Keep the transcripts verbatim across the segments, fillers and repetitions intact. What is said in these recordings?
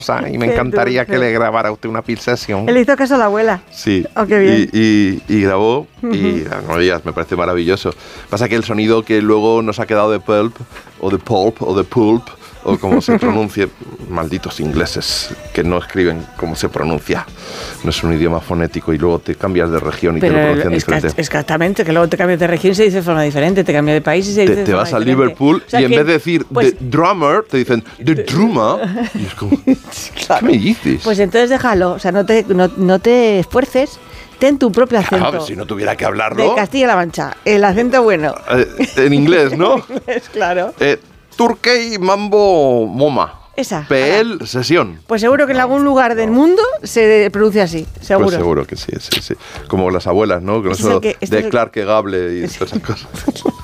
y me encantaría que le grabara a usted una pil session. Él hizo caso a la abuela. Sí. Oh, qué bien. Y, y, y grabó Uh-huh. y no digas, me parece maravilloso. Pasa que el sonido que luego nos ha quedado de Pulp, o de Pulp, o de Pulp, o como se pronuncie, malditos ingleses que no escriben cómo se pronuncia. No es un idioma fonético y luego te cambias de región y Pero te lo pronuncian es diferente. ca- exactamente, que luego te cambias de región y se dice de forma diferente, te cambias de país y se dice Te, de te forma vas a diferente. Liverpool O sea y en que, vez de decir pues, the drummer, te dicen the drummer. Y es como, ¿qué me dices? Pues entonces déjalo, o sea, no te, no, no te esfuerces, ten tu propio acento. Claro, si no tuviera que De hablarlo Castilla-La Mancha, el acento bueno. eh, en inglés, ¿no? Es claro. Eh, Turkey Mambo Moma. Esa. P L Sesión. Pues seguro que en algún lugar del mundo se pronuncia así, seguro. Pues seguro que sí, sí, sí. Como las abuelas, ¿no? Que no Este es el solo que- este de es el- Clark Gable y todas esas cosas.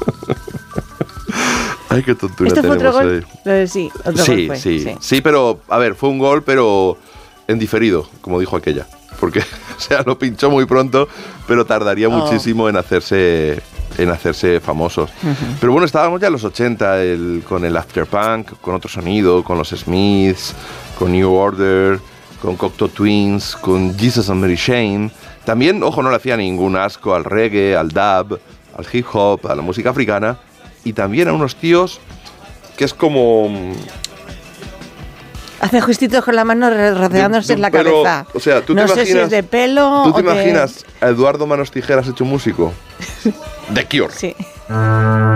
Ay, qué tontura ¿Esto fue otro tenemos gol? ahí. Eh, sí, otro Sí, gol fue, sí, sí, pero, a ver, fue un gol, pero en diferido, como dijo aquella. Porque, o sea, lo pinchó muy pronto, pero tardaría Oh. muchísimo en hacerse en hacerse famosos. Ujú. Pero bueno, estábamos ya en los ochenta, el, con el afterpunk, con otro sonido, con los Smiths, con New Order, con Cocteau Twins, con Jesus and Mary Chain. También, ojo, no le hacía ningún asco al reggae, al dub, al hip hop, a la música africana, y también a unos tíos que es como... Hace gestitos con la mano rodeándose de- de en la un pelo- cabeza. o sea, ¿tú te no sé si imaginas- es de pelo ¿Tú te o de- imaginas a Eduardo Manos Tijeras hecho músico? The Cure. Sí.